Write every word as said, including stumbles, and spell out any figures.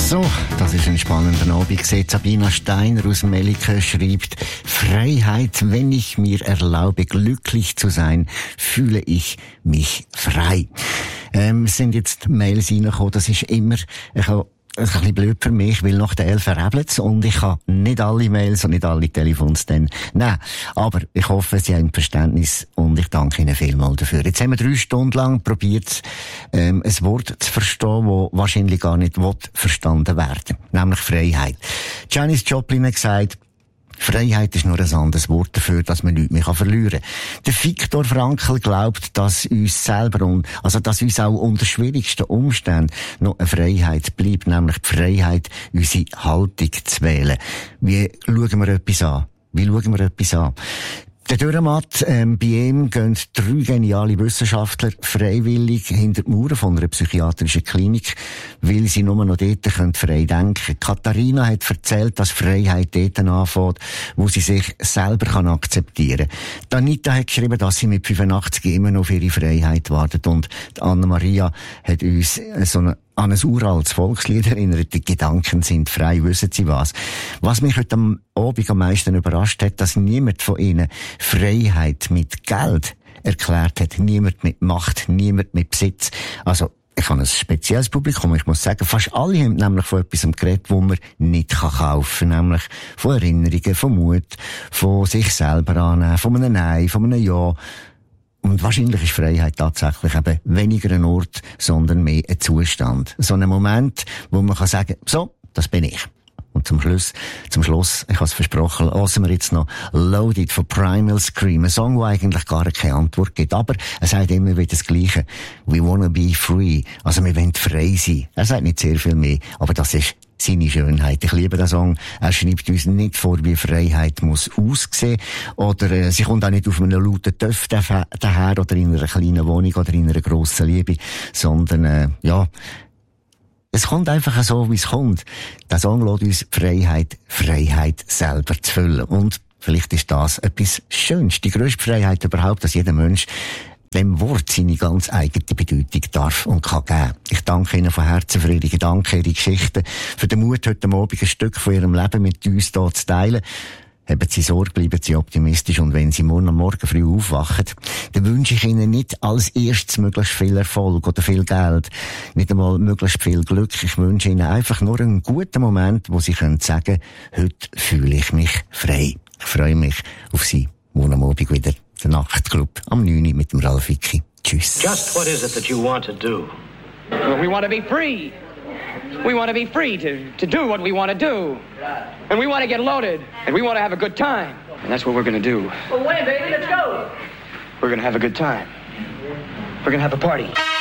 So, das ist ein spannender Abend. Sabina Steiner aus Melike schreibt: Freiheit, wenn ich mir erlaube, glücklich zu sein, fühle ich mich frei. Ähm, es sind jetzt Mails reingekommen, das ist immer, ich habe Das ist ein bisschen blöd für mich, weil nach der elf verrebelt's und ich habe nicht alle Mails und nicht alle Telefons dann nehmen. Aber ich hoffe, Sie haben Verständnis und ich danke Ihnen vielmals dafür. Jetzt haben wir drei Stunden lang probiert, ähm, ein Wort zu verstehen, das wahrscheinlich gar nicht will verstanden werden, nämlich Freiheit. Janis Joplin hat gesagt, Freiheit ist nur ein anderes Wort dafür, dass man nichts mehr verlieren kann. Der Viktor Frankl glaubt, dass uns selber und, also, dass uns auch unter schwierigsten Umständen noch eine Freiheit bleibt, nämlich die Freiheit, unsere Haltung zu wählen. Wie schauen wir etwas an? Wie schauen wir etwas an? Der Dürrematt, ähm, bei ihm gehen drei geniale Wissenschaftler freiwillig hinter die Mauern von einer psychiatrischen Klinik, weil sie nur noch dort können frei denken. Katharina hat erzählt, dass Freiheit dort anfängt, wo sie sich selber kann akzeptieren kann. Anita hat geschrieben, dass sie mit fünfundachtzig immer noch auf ihre Freiheit wartet. Und Anna-Maria hat uns so eine an ein uraltes Volkslied erinnert, die Gedanken sind frei, wissen Sie was. Was mich heute am Abend am meisten überrascht hat, dass niemand von Ihnen Freiheit mit Geld erklärt hat. Niemand mit Macht, niemand mit Besitz. Also, ich habe ein spezielles Publikum, ich muss sagen, fast alle haben nämlich von etwas geredet, wo man nicht kaufen kann. Nämlich von Erinnerungen, von Mut, von sich selber annehmen, von einem Nein, von einem Ja. Und wahrscheinlich ist Freiheit tatsächlich eben weniger ein Ort, sondern mehr ein Zustand. So ein Moment, wo man kann sagen, so, das bin ich. Und zum Schluss, zum Schluss, ich habe es versprochen, hören wir jetzt noch Loaded von Primal Scream. Ein Song, der eigentlich gar keine Antwort gibt. Aber er sagt immer wieder das Gleiche. We wanna be free. Also wir wollen frei sein. Er sagt nicht sehr viel mehr, aber das ist seine Schönheit. Ich liebe den Song. Er schreibt uns nicht vor, wie Freiheit muss aussehen. Oder äh, sie kommt auch nicht auf einem lauten Töff daher oder in einer kleinen Wohnung oder in einer grossen Liebe. Sondern, äh, ja, es kommt einfach so, wie es kommt. Der Song lässt uns die Freiheit, Freiheit selber zu füllen. Und vielleicht ist das etwas Schönes. Die grösste Freiheit überhaupt, dass jeder Mensch dem Wort seine ganz eigene Bedeutung darf und kann geben. Ich danke Ihnen von Herzen für Ihre Gedanken, Ihre Geschichten, für den Mut, heute Abend ein Stück von Ihrem Leben mit uns hier zu teilen. Haben Sie Sorge, bleiben Sie optimistisch und wenn Sie morgen am Morgen früh aufwachen, dann wünsche ich Ihnen nicht als erstes möglichst viel Erfolg oder viel Geld, nicht einmal möglichst viel Glück. Ich wünsche Ihnen einfach nur einen guten Moment, wo Sie können sagen, heute fühle ich mich frei. Ich freue mich auf Sie morgen am Abend wieder. Der Nachtclub am neun Uhr mit dem Ralf Vicki. Tschüss. Just what is it that you want to do? Well, we want to be free. We want to be free to, to do what we want to do. And we want to get loaded. And we want to have a good time. And that's what we're going to do. Well, wait, baby, let's go. We're going to have a good time. We're going to have a party.